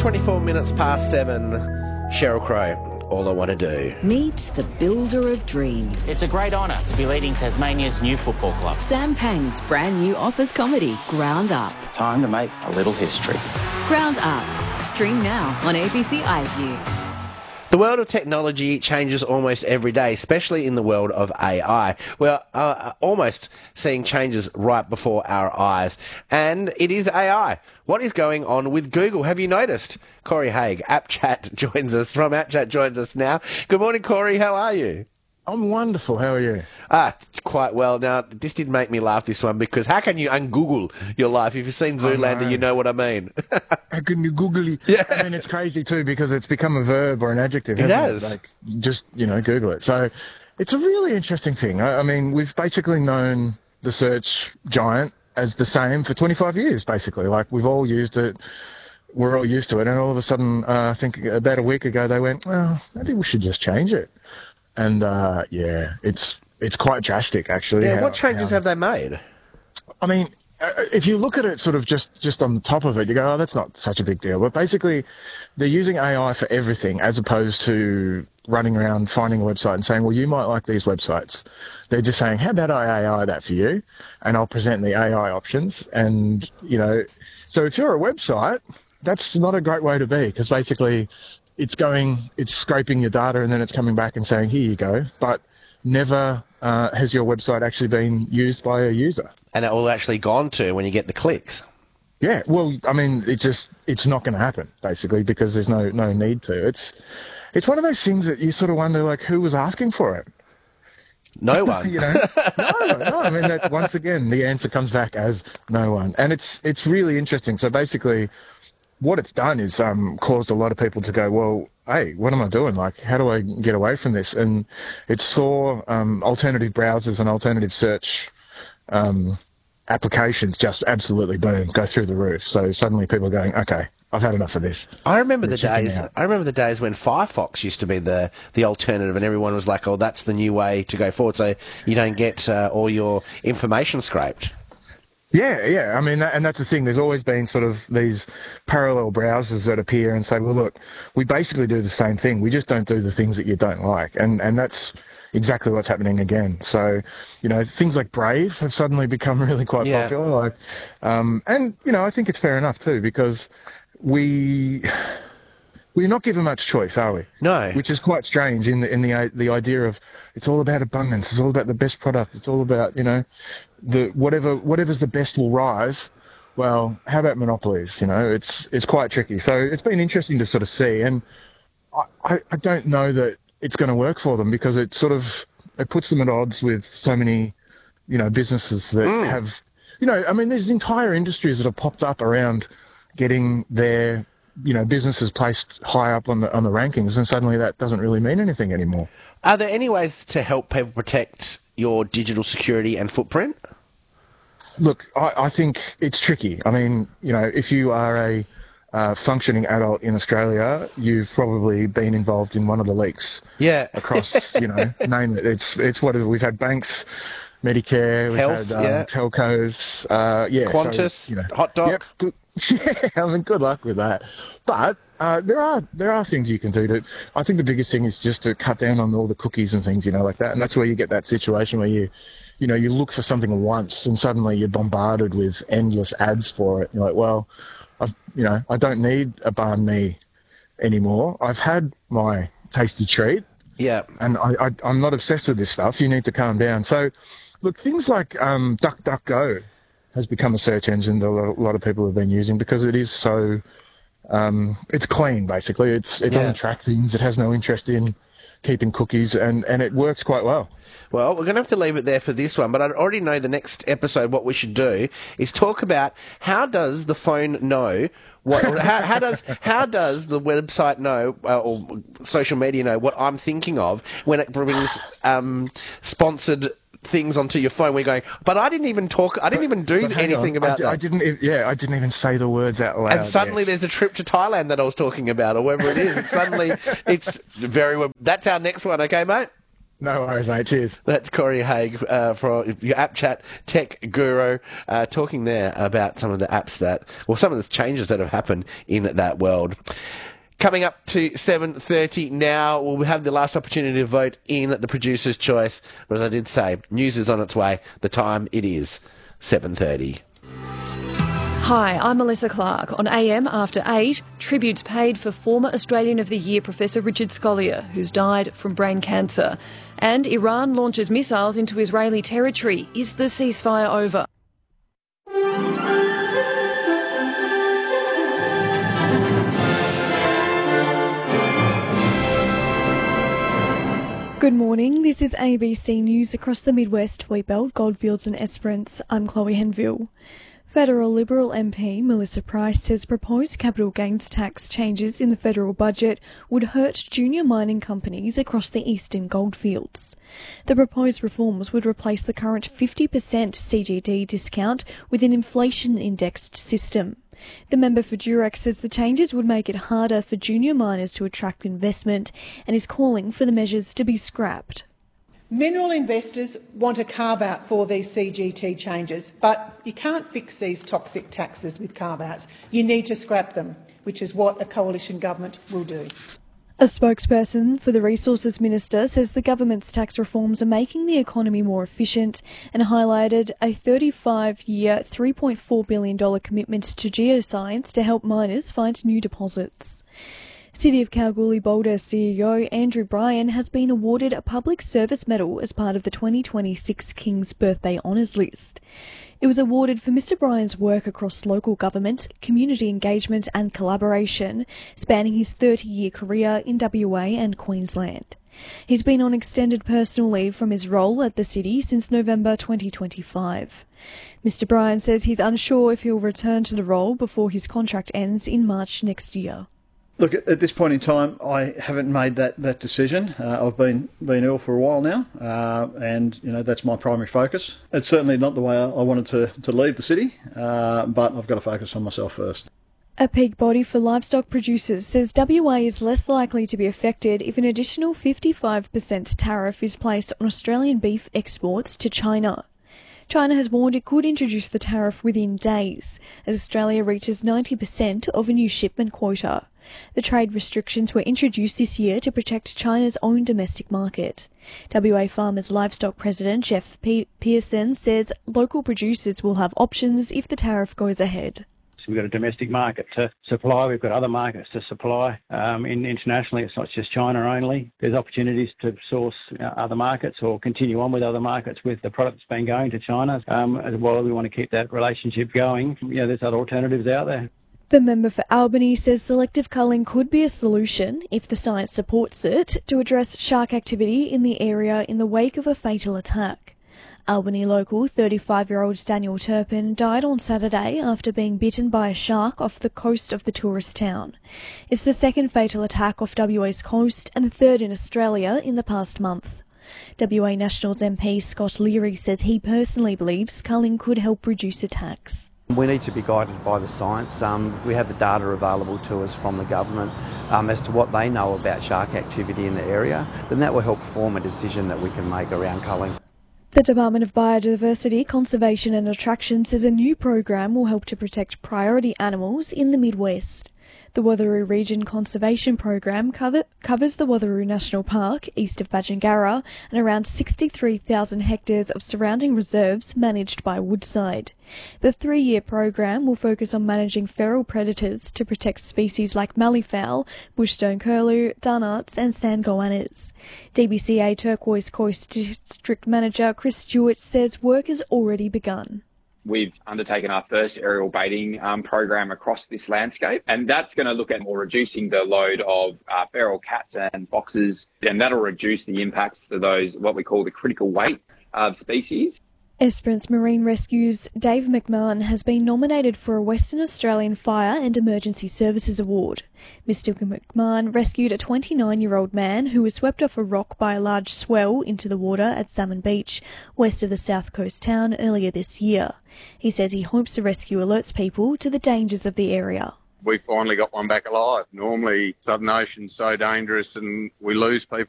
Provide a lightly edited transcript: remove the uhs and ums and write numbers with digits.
24 minutes past 7. Sheryl Crow, All I Want to Do. Meet the builder of dreams. It's a great honour to be leading Tasmania's new football club. Sam Pang's brand new office comedy, Ground Up. Time to make a little history. Ground Up. Stream now on ABC iView. The world of technology changes almost every day, especially in the world of AI. We're almost seeing changes right before our eyes. And it is AI. What is going on with Google? Have you noticed? Corey Haig, AppChat joins us now. Good morning, Corey. How are you? I'm wonderful. How are you? Quite well. Now, this did make me laugh, this one, because how can you un-Google your life? If you've seen Zoolander, you know what I mean. How can you Google it? Yeah. I mean, it's crazy too because it's become a verb or an adjective. It hasn't has. Like, just, Google it. So it's a really interesting thing. I mean, we've basically known the search giant as the same for 25 years, basically. Like, we've all used it. We're all used to it. And all of a sudden, I think about a week ago, they went, well, maybe we should just change it. And, it's quite drastic, actually. Yeah, what changes have they made? I mean, if you look at it sort of just on the top of it, you go, oh, that's not such a big deal. But basically, they're using AI for everything as opposed to running around finding a website and saying, well, you might like these websites. They're just saying, how about I AI that for you? And I'll present the AI options. And, so if you're a website, that's not a great way to be because basically it's scraping your data and then it's coming back and saying, here you go. But never has your website actually been used by a user. And it all actually gone to when you get the clicks. Yeah, well, I mean, it's not going to happen, basically, because there's no need to. It's one of those things that you sort of wonder, like, who was asking for it? No one. No. I mean, that, once again, the answer comes back as no one. And it's really interesting. So basically, what it's done is caused a lot of people to go, well, hey, what am I doing? Like, how do I get away from this? And it saw alternative browsers and alternative search applications just absolutely boom, go through the roof. So suddenly people are going, okay, I've had enough of this. I remember the days when Firefox used to be the alternative, and everyone was like, "Oh, that's the new way to go forward." So you don't get all your information scraped. Yeah. I mean, and that's the thing. There's always been sort of these parallel browsers that appear and say, well, look, we basically do the same thing. We just don't do the things that you don't like. And that's exactly what's happening again. So, things like Brave have suddenly become really quite popular. Like, and, I think it's fair enough too, because we're not given much choice, are we? No. Which is quite strange in the idea of it's all about abundance. It's all about the best product. It's all about, the whatever's the best will rise. Well, how about monopolies? It's quite tricky. So it's been interesting to sort of see, and I don't know that it's going to work for them because it puts them at odds with so many, businesses that have, there's entire industries that have popped up around getting their, businesses placed high up on the rankings, and suddenly that doesn't really mean anything anymore. Are there any ways to help people protect your digital security and footprint? Look, I think it's tricky. I mean, if you are a functioning adult in Australia, you've probably been involved in one of the leaks. Yeah. Across, name it. It's what we've had banks, Medicare, we've Health, had telcos, Qantas, so, Hot Dog. Yep, I mean, good luck with that. But there are things you can do I think the biggest thing is just to cut down on all the cookies and things, like that. And that's where you get that situation where you look for something once and suddenly you're bombarded with endless ads for it. You're like, well, I don't need a banh mi anymore. I've had my tasty treat. Yeah. And I'm not obsessed with this stuff. You need to calm down. So, look, things like DuckDuckGo has become a search engine that a lot of people have been using because it is so, it's clean, basically. It doesn't track things. It has no interest in keeping cookies, and it works quite well. Well, we're going to have to leave it there for this one, but I already know the next episode what we should do is talk about how does the phone know how does the website know or social media know what I'm thinking of when it brings sponsored things onto your phone. We're going, but I didn't even do anything about that. I didn't even say the words out loud. And suddenly there's a trip to Thailand that I was talking about, or wherever it is. It's very well. That's our next one, okay, mate? No worries, mate. Cheers. That's Corey Haig from your App Chat tech guru, talking there about some of the apps some of the changes that have happened in that world. Coming up to 7:30 now, we'll have the last opportunity to vote in the producer's choice. But as I did say, news is on its way. The time it is 7:30. Hi, I'm Melissa Clark. On AM After 8, tributes paid for former Australian of the Year Professor Richard Scolyer, who's died from brain cancer. And Iran launches missiles into Israeli territory. Is the ceasefire over? Good morning, this is ABC News across the Midwest, Wheatbelt, Goldfields and Esperance. I'm Chloe Henville. Federal Liberal MP Melissa Price says proposed capital gains tax changes in the federal budget would hurt junior mining companies across the eastern goldfields. The proposed reforms would replace the current 50% CGD discount with an inflation-indexed system. The member for Durex says the changes would make it harder for junior miners to attract investment and is calling for the measures to be scrapped. Mineral investors want a carve-out for these CGT changes, but you can't fix these toxic taxes with carve-outs. You need to scrap them, which is what a coalition government will do. A spokesperson for the Resources Minister says the government's tax reforms are making the economy more efficient and highlighted a 35-year $3.4 billion commitment to geoscience to help miners find new deposits. City of Kalgoorlie-Boulder CEO Andrew Bryan has been awarded a Public Service Medal as part of the 2026 King's Birthday Honours List. It was awarded for Mr Bryan's work across local government, community engagement and collaboration, spanning his 30-year career in WA and Queensland. He's been on extended personal leave from his role at the city since November 2025. Mr Bryan says he's unsure if he'll return to the role before his contract ends in March next year. Look, at this point in time, I haven't made that decision. I've been ill for a while now, and that's my primary focus. It's certainly not the way I wanted to leave the city, but I've got to focus on myself first. A peak body for livestock producers says WA is less likely to be affected if an additional 55% tariff is placed on Australian beef exports to China. China has warned it could introduce the tariff within days, as Australia reaches 90% of a new shipment quota. The trade restrictions were introduced this year to protect China's own domestic market. WA Farmers Livestock President Jeff Pearson says local producers will have options if the tariff goes ahead. So we've got a domestic market to supply, we've got other markets to supply. Internationally, it's not just China only. There's opportunities to source other markets or continue on with other markets with the product that's been going to China. As well, we want to keep that relationship going. There's other alternatives out there. The member for Albany says selective culling could be a solution, if the science supports it, to address shark activity in the area in the wake of a fatal attack. Albany local 35-year-old Daniel Turpin died on Saturday after being bitten by a shark off the coast of the tourist town. It's the second fatal attack off WA's coast and the third in Australia in the past month. WA Nationals MP Scott Leary says he personally believes culling could help reduce attacks. We need to be guided by the science. We have the data available to us from the government as to what they know about shark activity in the area, then that will help form a decision that we can make around culling. The Department of Biodiversity, Conservation and Attraction says a new program will help to protect priority animals in the Midwest. The Watheroo Region Conservation Program covers the Watheroo National Park, east of Badgingarra, and around 63,000 hectares of surrounding reserves managed by Woodside. The 3-year program will focus on managing feral predators to protect species like malleefowl, bushstone curlew, darnarts and sand goannas. DBCA Turquoise Coast District Manager Chris Stewart says work has already begun. We've undertaken our first aerial baiting program across this landscape, and that's going to look at more reducing the load of feral cats and foxes, and that'll reduce the impacts to those, what we call the critical weight species. Esperance Marine Rescue's Dave McMahon has been nominated for a Western Australian Fire and Emergency Services Award. Mr McMahon rescued a 29-year-old man who was swept off a rock by a large swell into the water at Salmon Beach, west of the south coast town, earlier this year. He says he hopes the rescue alerts people to the dangers of the area. We finally got one back alive. Normally, Southern Ocean's so dangerous and we lose people